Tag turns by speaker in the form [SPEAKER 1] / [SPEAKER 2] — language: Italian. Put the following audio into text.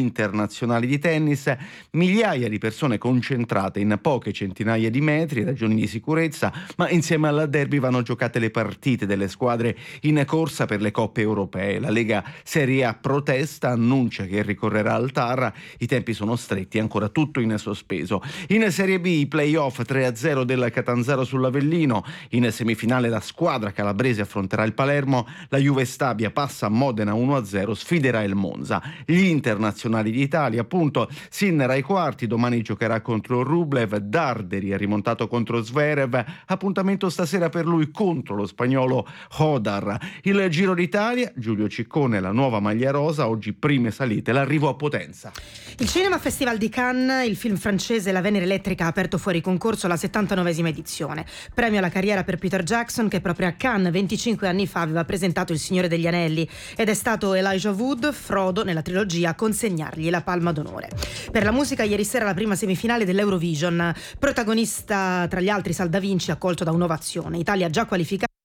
[SPEAKER 1] internazionali di tennis, migliaia di persone concentrate in poche centinaia di metri, ragioni di sicurezza, ma insieme al derby vanno giocate le partite delle squadre in corsa per le coppe europee. La Lega Serie A protesta, annuncia che ricorrerà al TAR, i tempi sono stretti, ancora tutto in sospeso. In Serie B i play-off 3-0 del Catanzaro sull'Avellino, in semifinale la squadra calabrese affronterà il Palermo, la Juve Stabia passa a Modena 1-0, sfiderà il Monza. Gli internazionali d'Italia appunto, Sinner ai quarti, domani giocherà contro Rublev, Darderi è rimontato contro Zverev, appuntamento stasera per lui contro lo spagnolo Hodar. Il Giro d'Italia, Giulio Ciccone, la nuova maglia rosa, oggi prime salite, l'arrivo a Potenza.
[SPEAKER 2] Il Cinema Festival di Cannes, il film francese La Venere Elettrica ha aperto fuori concorso alla 79esima edizione. Premio alla carriera per Peter Jackson, che proprio a Cannes 25 anni fa aveva presentato Il Signore degli Anelli, ed è stato Elijah Wood, Frodo nella trilogia, a consegnargli la palma d'onore. Per la musica ieri sera la prima semifinale dell'Eurovision, protagonista tra gli altri Sal Da Vinci, accolto da un'ovazione. Italia già qualificata